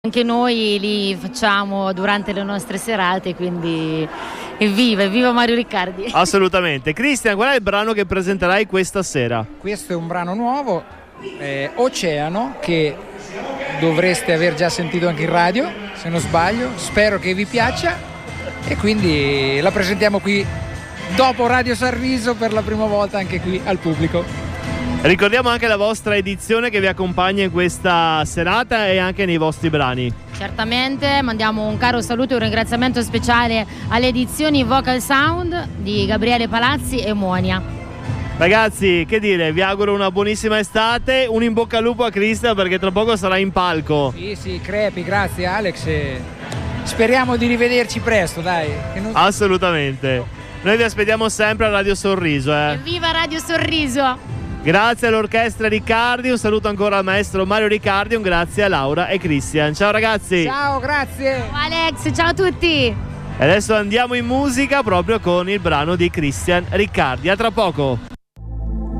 Anche noi li facciamo durante le nostre serate, quindi evviva Mario Riccardi. Assolutamente. Cristian, qual è il brano che presenterai questa sera? Questo è un brano nuovo, Oceano, che dovreste aver già sentito anche in radio, se non sbaglio. Spero che vi piaccia e quindi la presentiamo qui dopo Radio Sorriso per la prima volta anche qui al pubblico. Ricordiamo anche la vostra edizione che vi accompagna in questa serata e anche nei vostri brani. Certamente, mandiamo un caro saluto e un ringraziamento speciale alle edizioni Vocal Sound di Gabriele Palazzi e Monia. Ragazzi, che dire, vi auguro una buonissima estate, un in bocca al lupo a Cristian perché tra poco sarà in palco. Sì, crepi, grazie Alex. Speriamo di rivederci presto, dai. Assolutamente. Noi vi aspettiamo sempre a Radio Sorriso. Evviva Radio Sorriso! Grazie all'orchestra Riccardi, un saluto ancora al maestro Mario Riccardi, un grazie a Laura e Cristian. Ciao ragazzi! Ciao, grazie! Ciao Alex, ciao a tutti! E adesso andiamo in musica proprio con il brano di Cristian Riccardi. A tra poco!